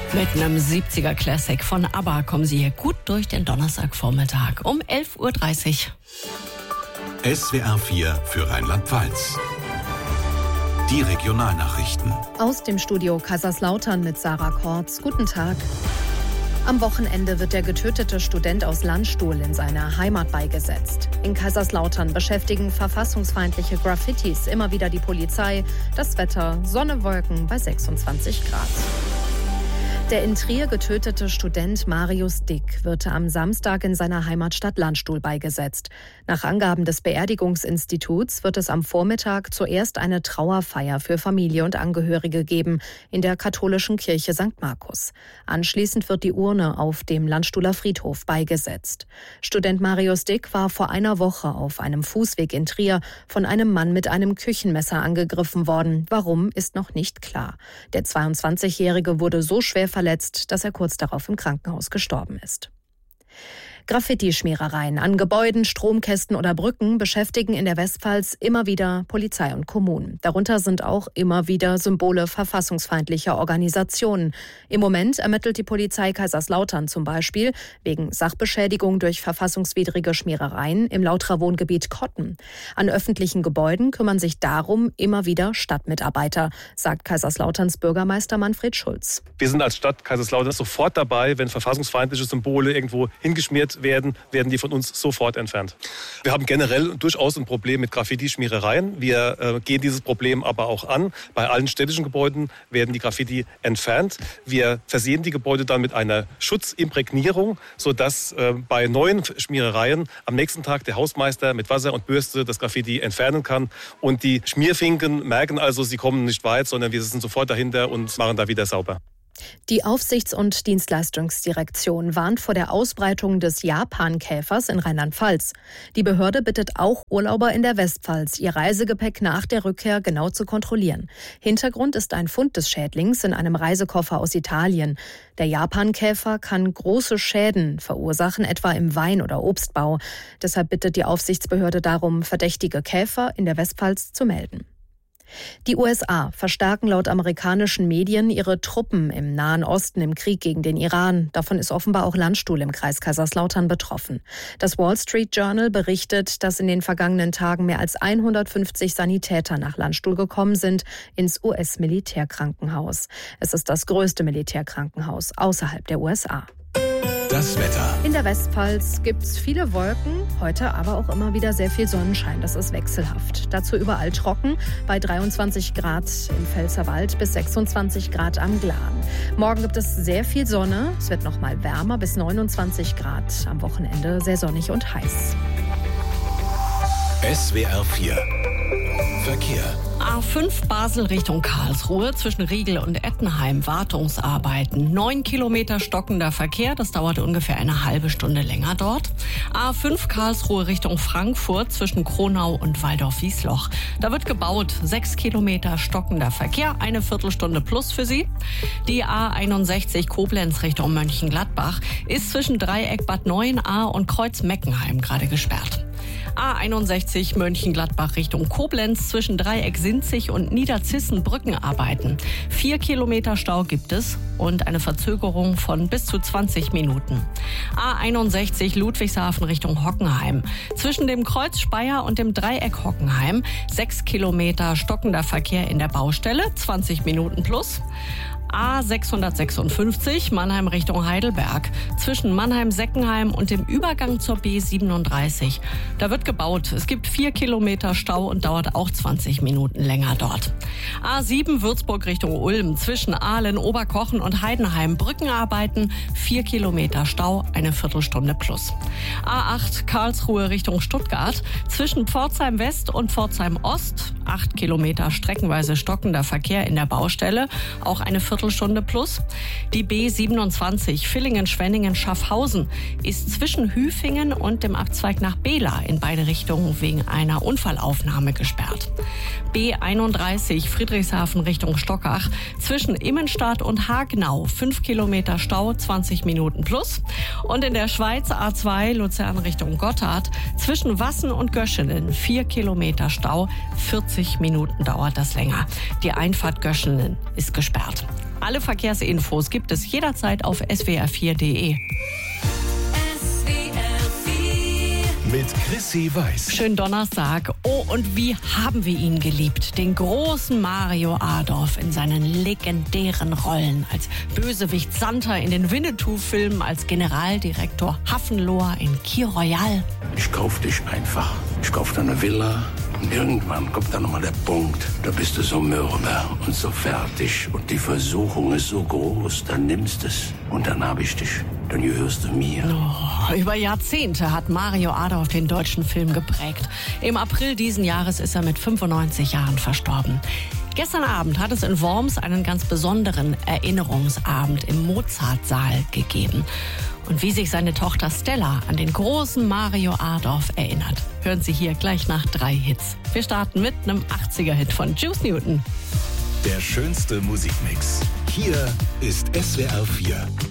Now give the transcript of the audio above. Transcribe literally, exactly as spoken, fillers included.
Mit einem siebziger Classic von ABBA kommen Sie hier gut durch den Donnerstagvormittag um elf Uhr dreißig. S W R vier für Rheinland-Pfalz. Die Regionalnachrichten. Aus dem Studio Kaiserslautern mit Sarah Kortz. Guten Tag. Am Wochenende wird der getötete Student aus Landstuhl in seiner Heimat beigesetzt. In Kaiserslautern beschäftigen verfassungsfeindliche Graffitis immer wieder die Polizei. Das Wetter, Sonne, Wolken bei sechsundzwanzig Grad. Der in Trier getötete Student Marius Dick wird am Samstag in seiner Heimatstadt Landstuhl beigesetzt. Nach Angaben des Beerdigungsinstituts wird es am Vormittag zuerst eine Trauerfeier für Familie und Angehörige geben in der katholischen Kirche Sankt Markus. Anschließend wird die Urne auf dem Landstuhler Friedhof beigesetzt. Student Marius Dick war vor einer Woche auf einem Fußweg in Trier von einem Mann mit einem Küchenmesser angegriffen worden. Warum, ist noch nicht klar. Der zweiundzwanzigjährige wurde so schwer verletzt, dass er kurz darauf im Krankenhaus gestorben ist. Graffiti-Schmierereien an Gebäuden, Stromkästen oder Brücken beschäftigen in der Westpfalz immer wieder Polizei und Kommunen. Darunter sind auch immer wieder Symbole verfassungsfeindlicher Organisationen. Im Moment ermittelt die Polizei Kaiserslautern zum Beispiel wegen Sachbeschädigung durch verfassungswidrige Schmierereien im Lauterer Wohngebiet Kotten. An öffentlichen Gebäuden kümmern sich darum immer wieder Stadtmitarbeiter, sagt Kaiserslauterns Bürgermeister Manfred Schulz. Wir sind als Stadt Kaiserslautern sofort dabei, wenn verfassungsfeindliche Symbole irgendwo hingeschmiert werden, werden die von uns sofort entfernt. Wir haben generell durchaus ein Problem mit Graffiti-Schmierereien. Wir äh, gehen dieses Problem aber auch an. Bei allen städtischen Gebäuden werden die Graffiti entfernt. Wir versehen die Gebäude dann mit einer Schutzimprägnierung, sodass äh, bei neuen Schmierereien am nächsten Tag der Hausmeister mit Wasser und Bürste das Graffiti entfernen kann. Und die Schmierfinken merken also, sie kommen nicht weit, sondern wir sind sofort dahinter und machen da wieder sauber. Die Aufsichts- und Dienstleistungsdirektion warnt vor der Ausbreitung des Japankäfers in Rheinland-Pfalz. Die Behörde bittet auch Urlauber in der Westpfalz, ihr Reisegepäck nach der Rückkehr genau zu kontrollieren. Hintergrund ist ein Fund des Schädlings in einem Reisekoffer aus Italien. Der Japankäfer kann große Schäden verursachen, etwa im Wein- oder Obstbau. Deshalb bittet die Aufsichtsbehörde darum, verdächtige Käfer in der Westpfalz zu melden. Die U S A verstärken laut amerikanischen Medien ihre Truppen im Nahen Osten im Krieg gegen den Iran. Davon ist offenbar auch Landstuhl im Kreis Kaiserslautern betroffen. Das Wall Street Journal berichtet, dass in den vergangenen Tagen mehr als hundertfünfzig Sanitäter nach Landstuhl gekommen sind ins U S-Militärkrankenhaus. Es ist das größte Militärkrankenhaus außerhalb der U S A. Das Wetter. In der Westpfalz gibt es viele Wolken, heute aber auch immer wieder sehr viel Sonnenschein. Das ist wechselhaft. Dazu überall trocken, bei dreiundzwanzig Grad im Pfälzerwald bis sechsundzwanzig Grad am Glan. Morgen gibt es sehr viel Sonne, es wird noch mal wärmer bis neunundzwanzig Grad. Am Wochenende sehr sonnig und heiß. S W R vier Verkehr. A fünf Basel Richtung Karlsruhe zwischen Riegel und Ettenheim Wartungsarbeiten. Neun Kilometer stockender Verkehr, das dauerte ungefähr eine halbe Stunde länger dort. A fünf Karlsruhe Richtung Frankfurt zwischen Kronau und Waldorf-Wiesloch. Da wird gebaut. Sechs Kilometer stockender Verkehr, eine Viertelstunde plus für Sie. Die A einundsechzig Koblenz Richtung Mönchengladbach ist zwischen Dreieck Bad Neuenahr und Kreuz Meckenheim gerade gesperrt. A einundsechzig Mönchengladbach Richtung Koblenz zwischen Dreieck Sinzig und Niederzissen Brückenarbeiten. Vier Kilometer Stau gibt es und eine Verzögerung von bis zu zwanzig Minuten. A einundsechzig Ludwigshafen Richtung Hockenheim. Zwischen dem Kreuz Speyer und dem Dreieck Hockenheim sechs Kilometer stockender Verkehr in der Baustelle, zwanzig Minuten plus. A sechshundertsechsundfünfzig Mannheim Richtung Heidelberg zwischen Mannheim-Seckenheim und dem Übergang zur B siebenunddreißig. Da wird gebaut. Es gibt vier Kilometer Stau und dauert auch zwanzig Minuten länger dort. A sieben Würzburg Richtung Ulm zwischen Ahlen, Oberkochen und Heidenheim Brückenarbeiten. Vier Kilometer Stau, eine Viertelstunde plus. A acht Karlsruhe Richtung Stuttgart zwischen Pforzheim West und Pforzheim Ost. Acht Kilometer streckenweise stockender Verkehr in der Baustelle. Auch eine Viertelstunde Viertelstunde plus. Die B siebenundzwanzig Villingen-Schwenningen-Schaffhausen ist zwischen Hüfingen und dem Abzweig nach Bela in beide Richtungen wegen einer Unfallaufnahme gesperrt. B einunddreißig Friedrichshafen Richtung Stockach zwischen Immenstadt und Hagenau fünf Kilometer Stau, zwanzig Minuten plus. Und in der Schweiz A zwei Luzern Richtung Gotthard zwischen Wassen und Göschenen vier Kilometer Stau, vierzig Minuten dauert das länger. Die Einfahrt Göschenen ist gesperrt. Alle Verkehrsinfos gibt es jederzeit auf S W R vier Punkt de. Mit Chrissy Weiß. Schönen Donnerstag. Oh, und wie haben wir ihn geliebt? Den großen Mario Adorf in seinen legendären Rollen. Als Bösewicht Santa in den Winnetou-Filmen, als Generaldirektor Hafenlohr in Key Royale. Ich kauf dich einfach. Ich kauf dir eine Villa. Und irgendwann kommt dann nochmal der Punkt, da bist du so mürbe und so fertig. Und die Versuchung ist so groß, dann nimmst es. Und dann hab ich dich. Dann gehörst du mir. Oh, über Jahrzehnte hat Mario Adorf den deutschen Film geprägt. Im April diesen Jahres ist er mit fünfundneunzig Jahren verstorben. Gestern Abend hat es in Worms einen ganz besonderen Erinnerungsabend im Mozartsaal gegeben. Und wie sich seine Tochter Stella an den großen Mario Adorf erinnert, hören Sie hier gleich nach drei Hits. Wir starten mit einem achtziger-Hit von Juice Newton. Der schönste Musikmix. Hier ist S W R vier.